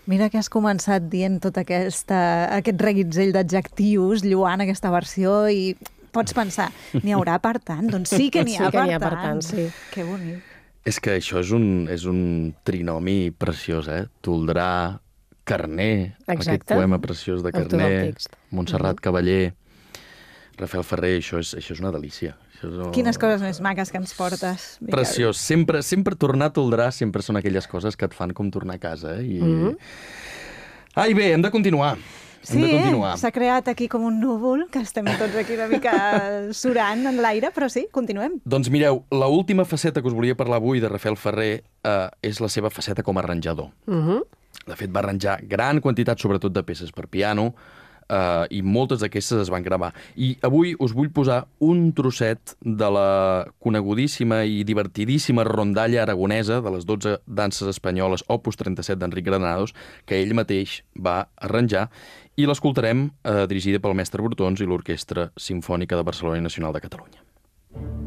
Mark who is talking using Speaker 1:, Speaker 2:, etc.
Speaker 1: Mira que has començat dient tot aquest reguitzell d'adjectius, lloant aquesta versió, i pots pensar, n'hi haurà per tant? Doncs sí que n'hi ha, per tant.
Speaker 2: Sí.
Speaker 1: Que bonic.
Speaker 3: És que això és un trinomi preciós, Toldrà, Carner, aquest poema preciós de Carner, Montserrat Cavaller, Rafael Ferrer, això és una delícia.
Speaker 1: Quines coses més maques que ens portes, Miquel.
Speaker 3: Preciós. Sempre tornar a Toldrà sempre són aquelles coses que et fan com tornar a casa. Ai, bé, hem de continuar.
Speaker 1: Sí, s'ha creat aquí com un núvol, que estem tots aquí una mica surant en l'aire, però sí, continuem.
Speaker 3: Doncs mireu, l'última faceta que us volia parlar avui de Rafael Ferrer és la seva faceta com a arranjador. De fet, va arranjar gran quantitat, sobretot de peces per piano, i moltes d'aquestes es van gravar. I avui us vull posar un trosset de la conegudíssima i divertidíssima rondalla aragonesa de les 12 danses espanyoles Opus 37 d'Enric Granados, que ell mateix va arranjar, i l'escoltarem dirigida pel mestre Brotons i l'Orquestra Simfònica de Barcelona i Nacional de Catalunya.